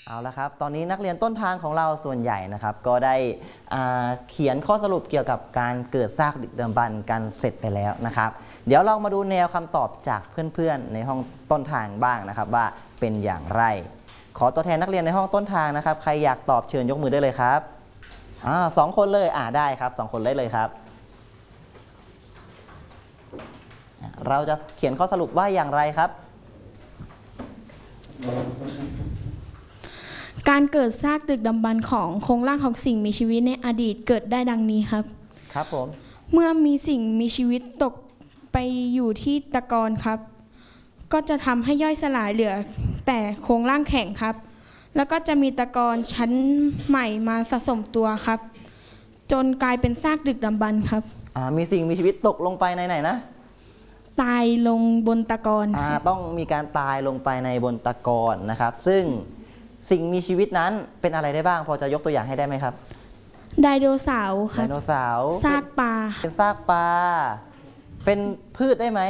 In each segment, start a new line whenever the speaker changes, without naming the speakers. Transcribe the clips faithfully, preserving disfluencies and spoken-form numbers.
เอาละครับตอนนี้นักเรียนต้นทางของเราส่วนใหญ่นะครับก็ได้เขียนข้อสรุปเกี่ยวกับการเกิดซากดึกดำบรรพ์กันเสร็จไปแล้วนะครับเดี๋ยวเรามาดูแนวคำตอบจากเพื่อนๆในห้องต้นทางบ้างนะครับว่าเป็นอย่างไรขอตัวแทนนักเรียนในห้องต้นทางนะครับใครอยากตอบเชิญยกมือได้เลยครับอ่าสองคนเลยอ่าได้ครับสองคนได้เลยครับเราจะเขียนข้อสรุปว่าอย่างไรครับ
การเกิดซากดึกดำบรรพ์ของโครงร่างของสิ่งมีชีวิตในอดีตเกิดได้ดังนี้ครับ
ครับผม
เมื่อมีสิ่งมีชีวิตตกไปอยู่ที่ตะกอนครับก็จะทำให้ย่อยสลายเหลือแต่โครงร่างแข็งครับแล้วก็จะมีตะกอนชั้นใหม่มาสะสมตัวครับจนกลายเป็นซากดึกดำบรรพ์ครับ
อ่ามีสิ่งมีชีวิตตกลงไปในไหนนะ
ตายลงบนตะกอน
อ่าต้องมีการตายลงไปในบนตะกอนนะครับซึ่งสิ่งมีชีวิตนั้นเป็นอะไรได้บ้างพอจะยกตัวอย่างให้ได้ไหมครับ
ไดโนเสาร์ครับ
ไดโนเสาร์
ซากปลา
เป็นซากปลาเป็นพืชได้ไหม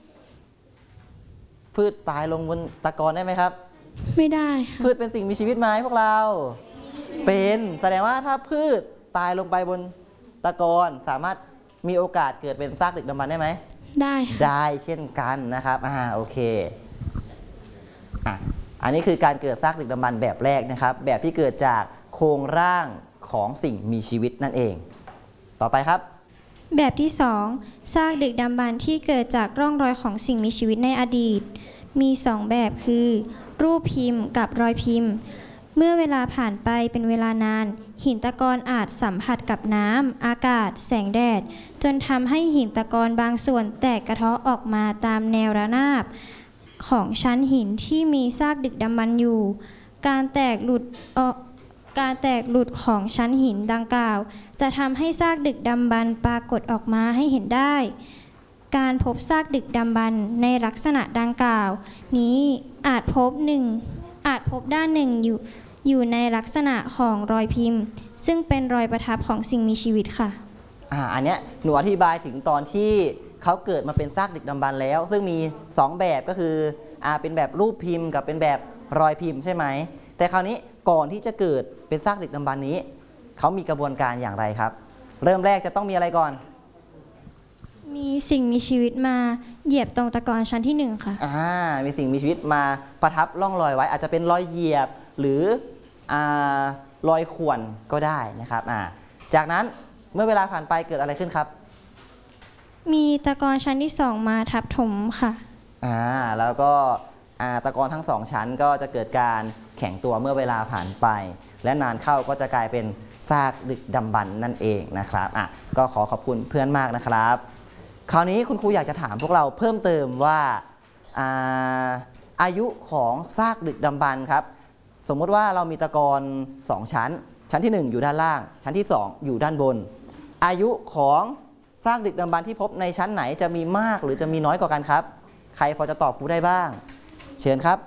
พืชตายลงบนตะกอนได้ไหมครับ
ไม่ได้
พืชเป็นสิ่งมีชีวิตไหมพวกเราเป็นแสดงว่าถ้าพืชตายลงไปบนตะกอนสามารถมีโอกาสเกิดเป็นซากดึกดำบรรพ์ได้ไหม
ได้
ได้เช่นกันนะครับอ่าโอเคอ่ะอันนี้คือการเกิดซากดึกดำบรรพ์แบบแรกนะครับแบบที่เกิดจากโครงร่างของสิ่งมีชีวิตนั่นเองต่อไปครับ
แบบที่สองซากดึกดำบรรพ์ที่เกิดจากร่องรอยของสิ่งมีชีวิตในอดีตมีสองแบบคือรูปพิมพ์กับรอยพิมพ์เมื่อเวลาผ่านไปเป็นเวลานานหินตะกอนอาจสัมผัสกับน้ำอากาศแสงแดดจนทำให้หินตะกอนบางส่วนแตกกระเทาะออกมาตามแนวระนาบของชั้นหินที่มีซากดึกดำบรรพ์อยู่การแตกหลุดออกการแตกหลุดของชั้นหินดังกล่าวจะทำให้ซากดึกดำบรรพ์ปรากฏออกมาให้เห็นได้การพบซากดึกดำบรรพ์ในลักษณะดังกล่าวนี้อาจพบหนึ่งอาจพบด้านหนึ่งอยู่อยู่ในลักษณะของรอยพิมพ์ซึ่งเป็นรอยประทับของสิ่งมีชีวิตค่ะ
อ่าอันเนี้ยหนูอธิบายถึงตอนที่เขาเกิดมาเป็นซากดึกดำบรรพ์แล้วซึ่งมีสองแบบก็คืออ่าเป็นแบบรูปพิมพ์กับเป็นแบบรอยพิมพ์ใช่ไหมแต่คราวนี้ก่อนที่จะเกิดเป็นซากดึกดำบรรพ์นี้เขามีกระบวนการอย่างไรครับเริ่มแรกจะต้องมีอะไรก่อน
มีสิ่งมีชีวิตมาเหยียบตรงตะกอนชั้นที่หนึ่งค่ะ
อ่ามีสิ่งมีชีวิตมาประทับร่องรอยไว้อาจจะเป็นรอยเหยียบหรืออ่ารอยข่วนก็ได้นะครับอ่าจากนั้นเมื่อเวลาผ่านไปเกิดอะไรขึ้นครับ
มีตะกอนชั้นที่สองมาทับถมค่ะ
อ่าแล้วก็อ่าตะกอนทั้งสองชั้นก็จะเกิดการแข็งตัวเมื่อเวลาผ่านไปและนานเข้าก็จะกลายเป็นซากดึกดำบรรพ์นั่นเองนะครับอ่ะก็ขอขอบคุณเพื่อนมากนะครับคราวนี้คุณครูอยากจะถามพวกเราเพิ่มเติมว่าอาอายุของซากดึกดำบรรพ์ครับสมมติว่าเรามีตะกอนสองชั้นชั้นที่หนึ่งอยู่ด้านล่างชั้นที่สองอยู่ด้านบนอายุของซากดึกดำบรรพ์ที่พบในชั้นไหนจะมีมากหรือจะมีน้อยกว่ากันครับใครพอจะตอบครูได้บ้างเชิญครับ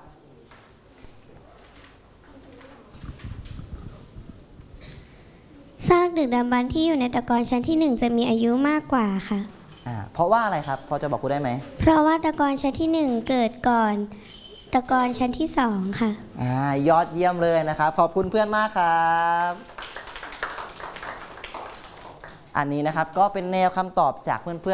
ซากดึกดำบรรพ์ที่อยู่ในตะกอนชั้นที่หนึ่งจะมีอายุมากกว่าค่ะ
อ่าเพราะว่าอะไรครับพอจะบอกครูได้ไหม
เพราะว่าตะกอนชั้นที่หนึ่งเกิดก่อนตะกอนชั้นที่สองค่ะ
อ่ายอดเยี่ยมเลยนะครับขอบคุณเพื่อนมากครับอันนี้นะครับก็เป็นแนวคำตอบจากเพื่อนๆ